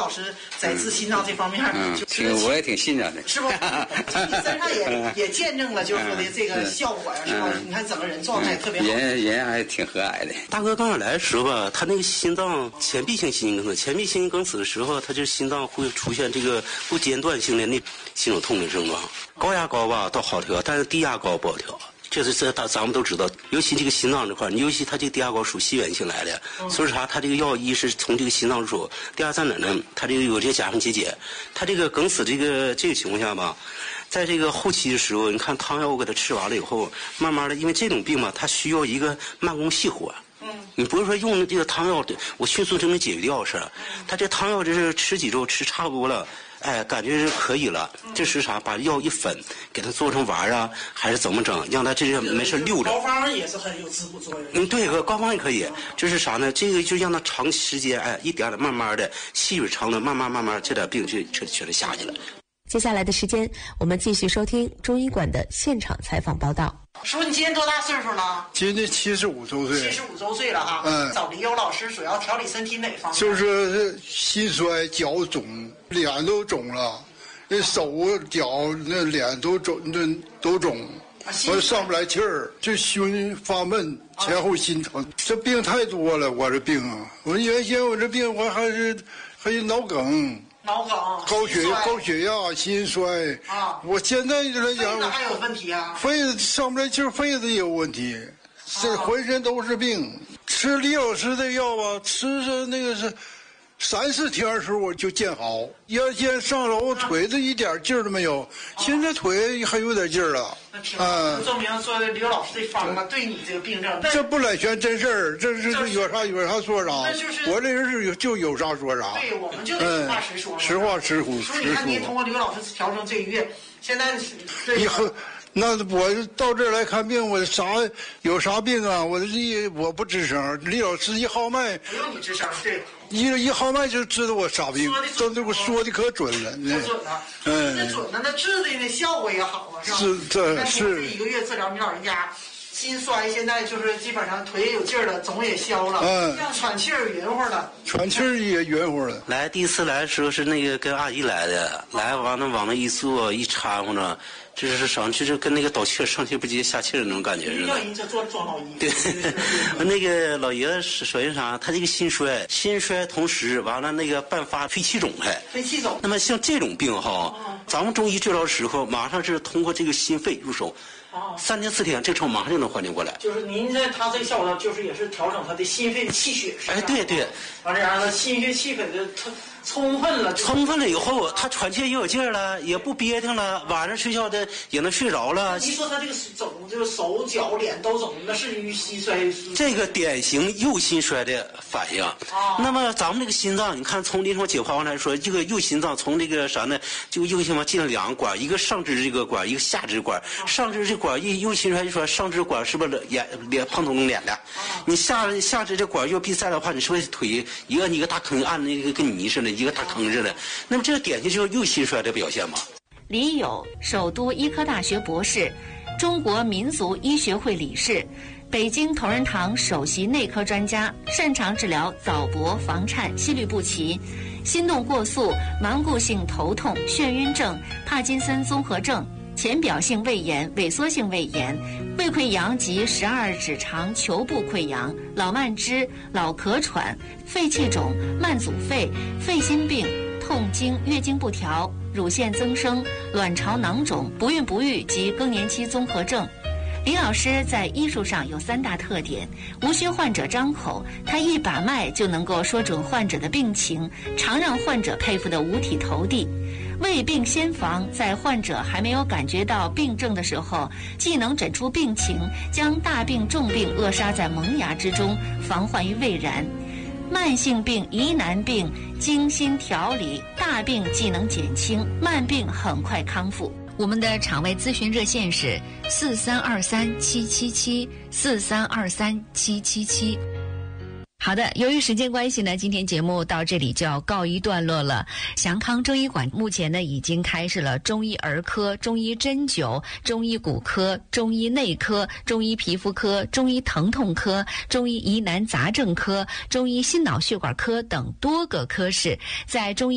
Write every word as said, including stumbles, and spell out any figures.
老师在治心脏这方面， 嗯，挺我也挺欣赏的， 是不？你身上也也见证了，就是说的这个效果呀，是吧？你看整个人状态特别好， 人人还挺和蔼的。 大哥刚来的时候吧，他那个心脏前闭性心肌梗死，前闭性心肌梗死的时候，他就心脏会出现这个不间断性的那心绞痛的症状。高压高吧倒好调，但是低压高不好调。这是这大咱们都知道，尤其这个心脏这块，尤其他这个低压高属心源性来的，嗯、所以啥？他这个药一是从这个心脏入手，第二在哪呢？他这个有这个甲状结节，他这个梗死这个这个情况下吧，在这个后期的时候，你看汤药我给他吃完了以后，慢慢的，因为这种病嘛，它需要一个慢工细活。嗯，你不是说用这个汤药，我迅速就能解决掉是？他这汤药这是吃几周吃差不多了。哎，感觉是可以了。这是啥？把药一粉，给它做成丸啊，还是怎么整？让它这个没事溜着。 膏方也是很有滋补作用。 嗯，对，膏方也可以。这是啥呢？这个就让它长时间，哎，一点点慢慢的，细水长流，慢慢慢慢，这点病就全全都下去了。 接下来的时间，我们继续收听中医馆的现场采访报道。 师傅，你今年多大岁数了？ 今年七十五周岁。 七十五周岁了哈。 嗯。 找李友老师主要调理身体哪方面？ 就是心衰、脚肿，脸都肿了，那手脚那脸都肿，那都肿，我、啊、上不来气儿，这胸发闷，前后心疼，啊、这病太多了。我这病啊，我原先我这病我还是还有脑梗。 脑梗、 高血高血压、心衰啊！我现在来讲， 肺子还有问题啊， 肺子上不来气，肺子也有问题，这浑身都是病。吃李老师的药吧，吃是那个是三四天的时候我就见好，原先上楼腿子一点劲儿都没有，现在腿还有点劲儿了。 那挺好，证明说李友老师这方法对你这个病症， 这不来全真事儿，这是有啥有啥说啥。我这人是有就有啥说啥。 对，我们就得实话实说。 实话实说。 说你看您通过李友老师调整这个月，现在以后那我到这儿来看病，我啥有啥病啊？我一我不吱声，李老师一号脉， 不用你吱声，对。 一一号脉就知道我啥病，都给我说的可准了， 可准了，嗯，那准了，那治的那效果也好啊，是吧？ 是这是这一个月治疗你老人家心衰，现在就是基本上腿也有劲儿了，肿也消了，嗯，喘气儿匀乎了， 喘气儿也匀乎了。 来第一次来的时候是那个跟阿姨来的，来完了往那一坐一掺和着。这是上去就跟那个倒气上气不接下气的那种感觉似的。 叫人家做装老医。 对，那个老爷子是属于啥？他这个心衰，心衰同时完了那个伴发肺气肿还。 肺气肿。 那么像这种病哈，嗯、咱们中医治疗的时候，马上是通过这个心肺入手。哦、三天四天，这程马上就能缓解过来。 就是您在他这个效果上，就是也是调整他的心肺气血。 哎，对对。 完了，然后他心血气血的充充分了。 充分了以后，他喘气也有劲儿了，也不憋挺了，晚上睡觉的也能睡着了。 你说他这个肿，这个手脚脸都肿，那是于心衰。 这个典型右心衰的反应。哦。那么咱们这个心脏，你看从临床解剖上来说，这个右心脏从这个啥呢？这个右心脏进了两个管，一个上肢这个管，一个下肢管。哦、上肢这管一右心衰就说上肢管是不是眼脸碰头弄脸的？哦、你下下肢这管要闭塞的话，你是不是腿一个一个大坑按那个跟泥似的，一个大坑似的？那么这个典型就是右心衰的表现嘛。 李友，首都医科大学博士，中国民族医学会理事，北京同仁堂首席内科专家，擅长治疗早搏、房颤、心律不齐、心动过速、顽固性头痛、眩晕症、帕金森综合症、浅表性胃炎、萎缩性胃炎、胃溃疡及十二指肠球部溃疡、老慢支、老咳喘、肺气肿、慢阻肺、肺心病、痛经、月经不调、乳腺增生、卵巢囊肿、不孕不育及更年期综合症。李老师在医术上有三大特点，无需患者张口，他一把脉就能够说准患者的病情，常让患者佩服得五体投地。未病先防，在患者还没有感觉到病症的时候，既能诊出病情，将大病重病扼杀在萌芽之中，防患于未然。慢性病、疑难病精心调理，大病既能减轻，慢病很快康复。我们的场外咨询热线是四三二三七七七四三二三七七七。好的，由于时间关系呢，今天节目到这里就要告一段落了。祥康中医馆目前呢已经开设了中医儿科、中医针灸、中医骨科、中医内科、中医皮肤科、中医疼痛科、中医疑难杂症科、中医心脑血管科等多个科室，在中医